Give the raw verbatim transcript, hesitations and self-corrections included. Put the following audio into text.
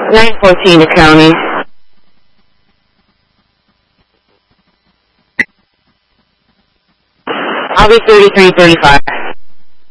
nine fourteen to county. I'll be thirty-three thirty-five.